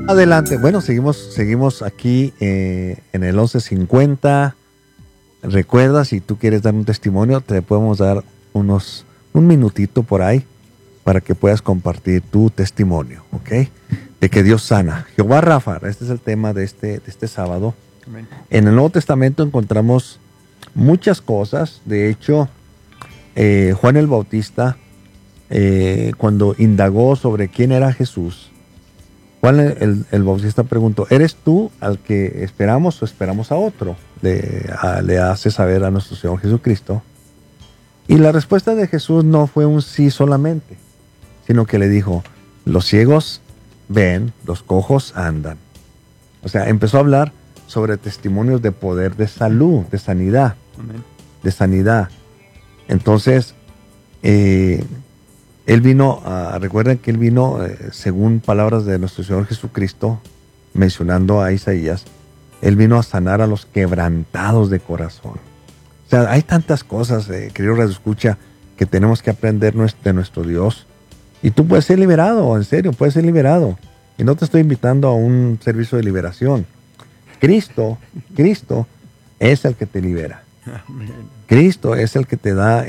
Adelante. Bueno, seguimos aquí en el 1150. Recuerda, si tú quieres dar un testimonio, te podemos dar un minutito por ahí para que puedas compartir tu testimonio, ¿ok? De que Dios sana. Jehová Rafa, este es el tema de este sábado. Amén. En el Nuevo Testamento encontramos muchas cosas. De hecho, Juan el Bautista, cuando indagó sobre quién era Jesús, Juan el Bautista preguntó: ¿eres tú al que esperamos o esperamos a otro? Le hace saber a nuestro Señor Jesucristo. Y la respuesta de Jesús no fue un sí solamente, sino que le dijo: los ciegos ven, los cojos andan. O sea, empezó a hablar sobre testimonios de poder, de salud, de sanidad. Amén. De sanidad. Entonces, él vino, recuerden que él vino, según palabras de nuestro Señor Jesucristo, mencionando a Isaías, él vino a sanar a los quebrantados de corazón. O sea, hay tantas cosas, querido Radio Escucha, que tenemos que aprender de nuestro Dios. Y tú puedes ser liberado, en serio, puedes ser liberado. Y no te estoy invitando a un servicio de liberación. Cristo es el que te libera. Amén. Cristo es el que te da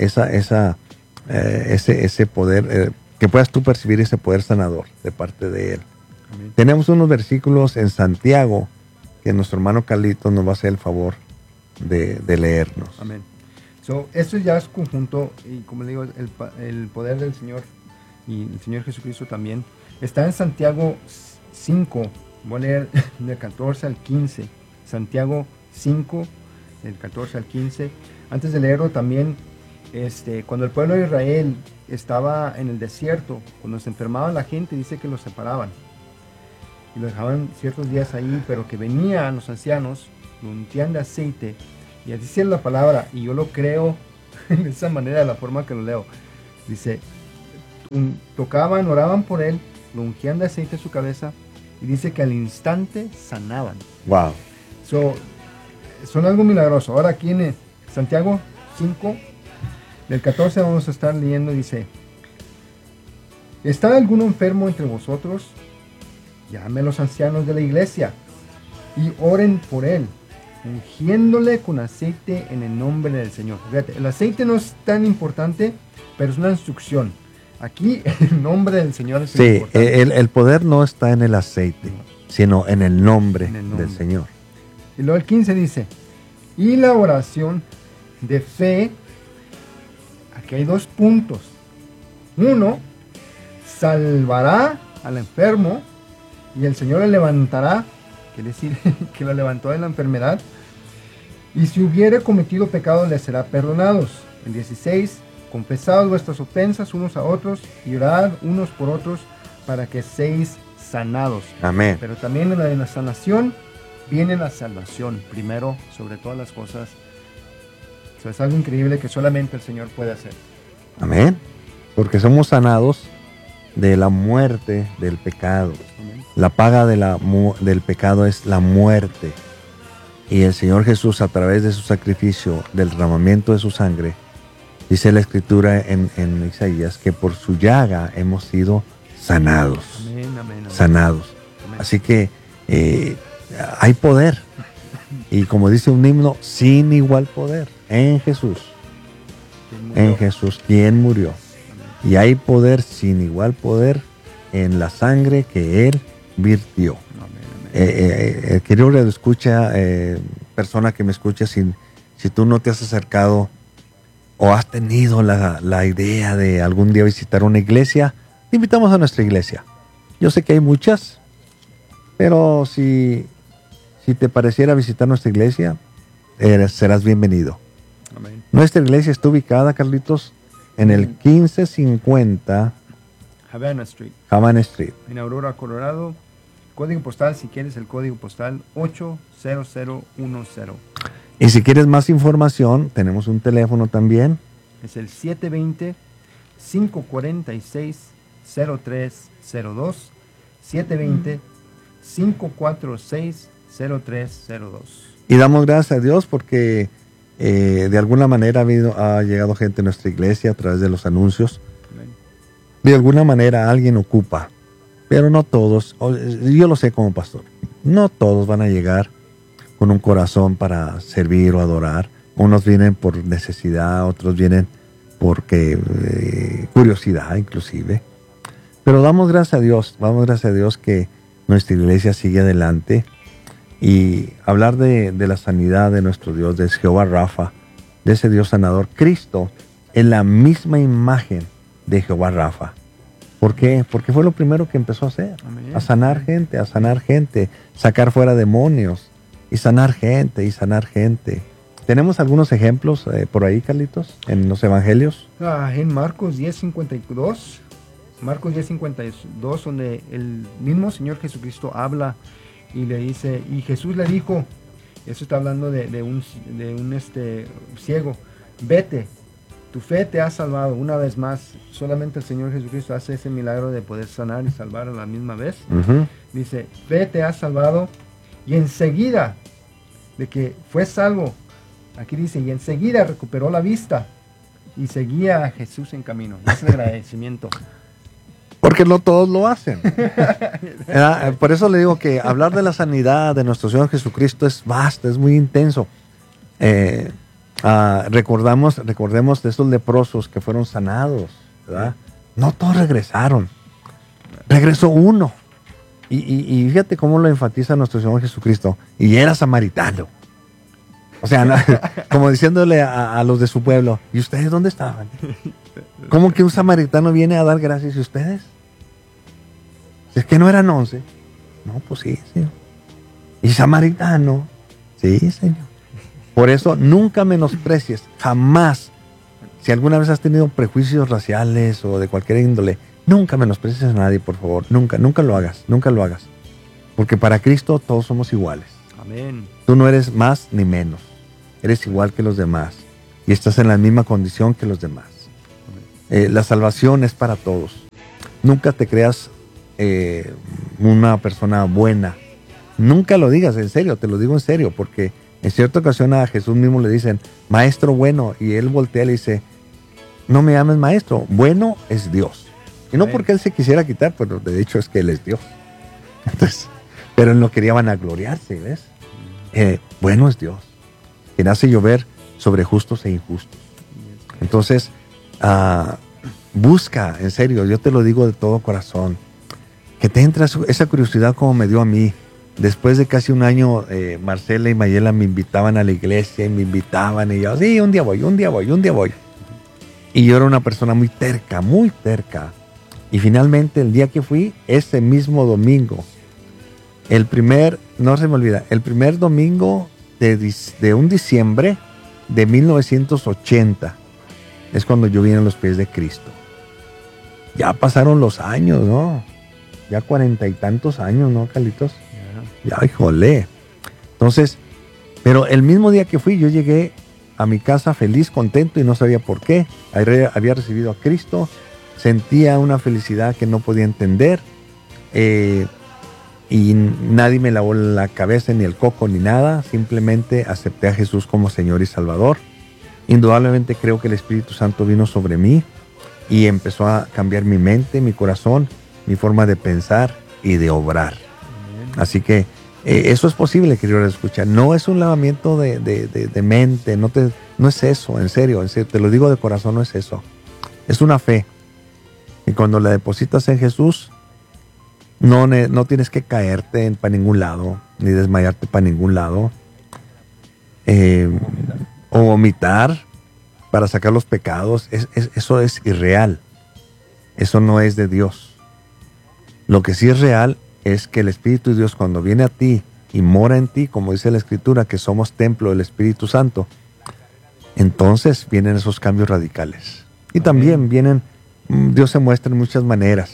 ese poder, que puedas tú percibir ese poder sanador de parte de Él. Amén. Tenemos unos versículos en Santiago que nuestro hermano Carlitos nos va a hacer el favor de leernos. Amén. Esto ya es conjunto, y como le digo, el poder del Señor y el Señor Jesucristo también está en Santiago 5. Voy a leer del 14 al 15. Santiago 5, del 14 al 15. Antes de leerlo también, cuando el pueblo de Israel estaba en el desierto, cuando se enfermaba la gente, dice que los separaban y lo dejaban ciertos días ahí, pero que venían los ancianos, lo untían de aceite, y así dice la palabra, y yo lo creo de esa manera, de la forma que lo leo. Dice, tocaban, oraban por él, lo ungían de aceite en su cabeza, y dice que al instante sanaban. Wow. Son algo milagroso. Ahora aquí en Santiago 5, del 14 vamos a estar leyendo, dice: ¿está alguno enfermo entre vosotros? Llame a los ancianos de la iglesia y oren por él, ungiéndole con aceite en el nombre del Señor. Fíjate, el aceite no es tan importante, pero es una instrucción. Aquí el nombre del Señor es importante. El poder no está en el aceite, sino en el nombre del Señor. Y luego el 15 dice: y la oración de fe, aquí hay 2 puntos. 1, salvará al enfermo y el Señor le levantará, quiere decir que lo levantó de la enfermedad, y si hubiere cometido pecado le será perdonados. El 16, confesad vuestras ofensas unos a otros y orad unos por otros para que seáis sanados. Amén. Pero también en la sanación viene la salvación, primero sobre todas las cosas. Eso es algo increíble que solamente el Señor puede hacer. Amén. Porque somos sanados de la muerte del pecado. Amén. La paga del pecado es la muerte. Y el Señor Jesús, a través de su sacrificio, del derramamiento de su sangre, dice la Escritura en Isaías que por su llaga hemos sido sanados. Amén, amén, amén. Sanados. Amén. Así que hay poder. Y como dice un himno, sin igual poder en Jesús. En Jesús, quien murió. Amén. Y hay poder sin igual poder en la sangre que Él virtió. Amén, amén. Querido Radio Escucha, persona que me escucha, si tú no te has acercado o has tenido la idea de algún día visitar una iglesia, te invitamos a nuestra iglesia. Yo sé que hay muchas, pero si te pareciera visitar nuestra iglesia, serás bienvenido. Amén. Nuestra iglesia está ubicada, Carlitos, en el 1550 Havana Street, Havana Street. en Aurora, Colorado. Código postal, si quieres, el código postal 80010. Y si quieres más información, tenemos un teléfono también. Es el 720-546-0302. 720-546-0302. Y damos gracias a Dios porque de alguna manera ha llegado gente a nuestra iglesia a través de los anuncios. Amén. De alguna manera alguien ocupa Pero no todos, yo lo sé como pastor, no todos van a llegar con un corazón para servir o adorar. Unos vienen por necesidad, otros vienen porque curiosidad inclusive. Pero damos gracias a Dios que nuestra iglesia sigue adelante. Y hablar de la sanidad de nuestro Dios, de Jehová Rafa, de ese Dios sanador. Cristo es la misma imagen de Jehová Rafa. ¿Por qué? Porque fue lo primero que empezó a hacer. Amén. A sanar gente, sacar fuera demonios, y sanar gente. ¿Tenemos algunos ejemplos por ahí, Carlitos, en los evangelios? En Marcos 10:52, donde el mismo Señor Jesucristo habla y le dice, y Jesús le dijo, eso está hablando de un ciego, vete, tu fe te ha salvado. Una vez más, solamente el Señor Jesucristo hace ese milagro de poder sanar y salvar a la misma vez. Dice, fe te ha salvado, y enseguida de que fue salvo, aquí dice, y enseguida recuperó la vista y seguía a Jesús en camino. Es el agradecimiento. Porque no todos lo hacen. Por eso le digo que hablar de la sanidad de nuestro Señor Jesucristo es vasto, es muy intenso. Recordemos de esos leprosos que fueron sanados, ¿verdad? No todos regresaron. Regresó uno. Y fíjate cómo lo enfatiza nuestro Señor Jesucristo. Y era samaritano. O sea, no, como diciéndole a los de su pueblo, ¿y ustedes dónde estaban? ¿Cómo que un samaritano viene a dar gracias? ¿Y ustedes? Es que no eran 11. No, pues sí, Señor. ¿Y samaritano? Sí, Señor. Por eso nunca menosprecies, jamás. Si alguna vez has tenido prejuicios raciales o de cualquier índole, nunca menosprecies a nadie, por favor. Nunca lo hagas, nunca lo hagas. Porque para Cristo todos somos iguales. Amén. Tú no eres más ni menos. Eres igual que los demás. Y estás en la misma condición que los demás. La salvación es para todos. Nunca te creas una persona buena. Nunca lo digas, en serio, te lo digo en serio, porque en cierta ocasión a Jesús mismo le dicen, maestro bueno, y él voltea y le dice, no me llames maestro, bueno es Dios. Y no porque él se quisiera quitar, pero de hecho es que él es Dios. Entonces, pero él no quería vanagloriarse, ¿ves? Bueno es Dios, quien hace llover sobre justos e injustos. Entonces, busca, en serio, yo te lo digo de todo corazón, que te entra esa curiosidad como me dio a mí. Después de casi un año, Marcela y Mayela me invitaban a la iglesia y me invitaban y yo, sí, un día voy. Y yo era una persona muy terca. Y finalmente el día que fui, ese mismo domingo, no se me olvida, el primer domingo de un diciembre de 1980, es cuando yo vine a los pies de Cristo. Ya pasaron los años, ¿no? Ya 40 y tantos años, ¿no, Carlitos? Ya, híjole. Entonces, pero el mismo día que fui, yo llegué a mi casa feliz, contento y no sabía por qué. Había recibido a Cristo, sentía una felicidad que no podía entender y nadie me lavó la cabeza, ni el coco, ni nada. Simplemente acepté a Jesús como Señor y Salvador. Indudablemente creo que el Espíritu Santo vino sobre mí y empezó a cambiar mi mente, mi corazón, mi forma de pensar y de obrar. Así que eso es posible, querido escuchar. No es un lavamiento de mente, no es eso, en serio, te lo digo de corazón, no es eso. Es una fe. Y cuando la depositas en Jesús, no tienes que caerte para ningún lado, ni desmayarte para ningún lado, o vomitar para sacar los pecados. Eso es irreal. Eso no es de Dios. Lo que sí es real es que el Espíritu de Dios, cuando viene a ti y mora en ti, como dice la Escritura, que somos templo del Espíritu Santo, entonces vienen esos cambios radicales. Y también Dios se muestra en muchas maneras.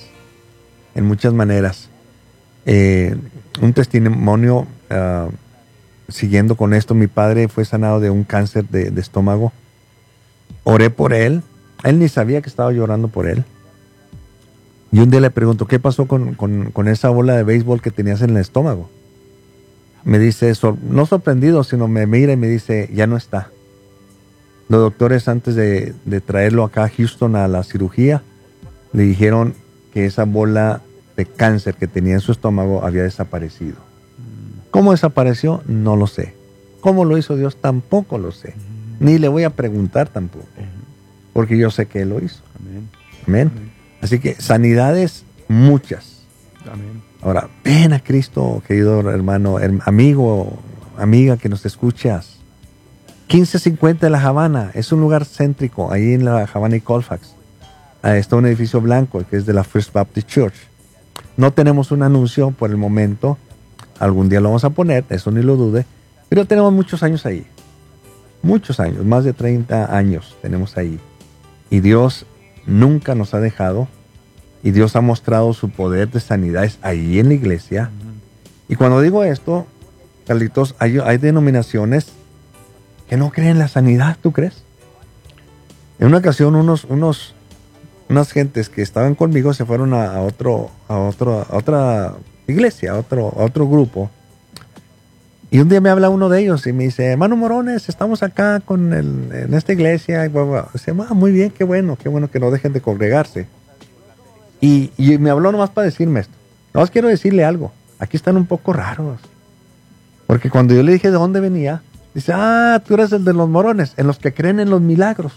Un testimonio, siguiendo con esto, mi padre fue sanado de un cáncer de estómago. Oré por él ni sabía que estaba llorando por él. Y un día le pregunto, ¿qué pasó con esa bola de béisbol que tenías en el estómago? Me dice, no sorprendido, sino me mira y me dice, ya no está. Los doctores, antes de traerlo acá a Houston a la cirugía, le dijeron que esa bola de cáncer que tenía en su estómago había desaparecido. ¿Cómo desapareció? No lo sé. ¿Cómo lo hizo Dios? Tampoco lo sé. Ni le voy a preguntar tampoco, porque yo sé que Él lo hizo. Amén. Amén. Amén. Así que sanidades muchas. Amén. Ahora, ven a Cristo, querido hermano, amigo, amiga que nos escuchas. 1550 de La Habana, es un lugar céntrico, ahí en La Habana y Colfax. Está un edificio blanco que es de la First Baptist Church. No tenemos un anuncio por el momento, algún día lo vamos a poner, eso ni lo dude, pero tenemos muchos años ahí. Muchos años, más de 30 años tenemos ahí. Y Dios nunca nos ha dejado. Y Dios ha mostrado su poder de sanidades ahí en la iglesia. Y cuando digo esto, Carlitos, hay denominaciones que no creen en la sanidad, ¿tú crees? En una ocasión unas gentes que estaban conmigo se fueron a otra iglesia, a otro grupo. Y un día me habla uno de ellos y me dice, hermano Morones, estamos acá en esta iglesia. Y dice, muy bien, qué bueno que no dejen de congregarse. Y me habló nomás para decirme esto. Nomás quiero decirle algo. Aquí están un poco raros. Porque cuando yo le dije de dónde venía, dice, tú eres el de los morones, en los que creen en los milagros.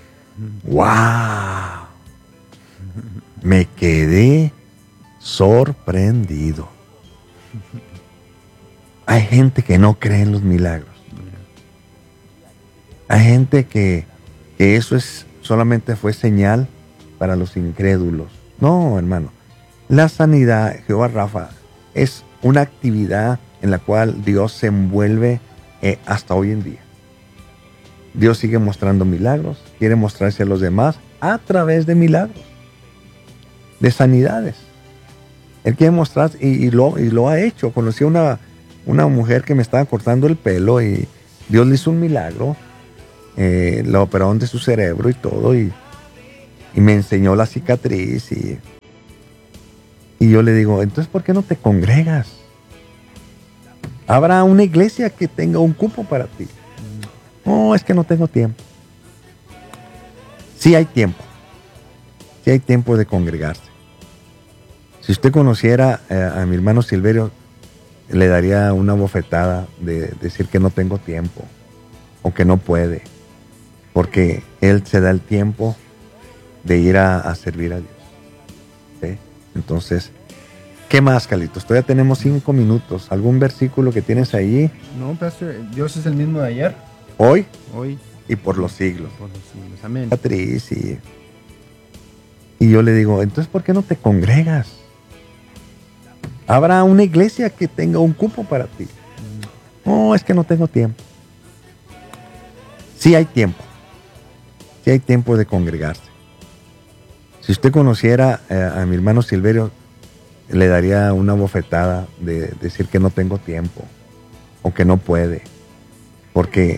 ¡Wow! Me quedé sorprendido. Hay gente que no cree en los milagros. Hay gente que eso solamente fue señal para los incrédulos. No, hermano. La sanidad, Jehová Rafa, es una actividad en la cual Dios se envuelve hasta hoy en día. Dios sigue mostrando milagros, quiere mostrarse a los demás a través de milagros, de sanidades. Él quiere mostrar y lo ha hecho. Conocí a una mujer que me estaba cortando el pelo y Dios le hizo un milagro. La operaron de su cerebro y todo y me enseñó la cicatriz y yo le digo, entonces ¿por qué no te congregas? Habrá una iglesia que tenga un cupo para ti. No, es que no tengo tiempo. Sí hay tiempo. Sí hay tiempo de congregarse. Si usted conociera a mi hermano Silverio, le daría una bofetada de decir que no tengo tiempo o que no puede, porque él se da el tiempo de ir a servir a Dios. ¿Sí? Entonces, ¿qué más, Carlitos? Todavía tenemos 5 minutos. ¿Algún versículo que tienes ahí? No, pastor, Dios es el mismo de ayer. Hoy Hoy y por los siglos. por los siglos. Amén. Beatriz, y yo le digo, entonces ¿por qué no te congregas? Habrá una iglesia que tenga un cupo para ti. No, es que no tengo tiempo. Sí hay tiempo. Sí hay tiempo de congregarse. Si usted conociera a mi hermano Silverio, le daría una bofetada de decir que no tengo tiempo o que no puede, porque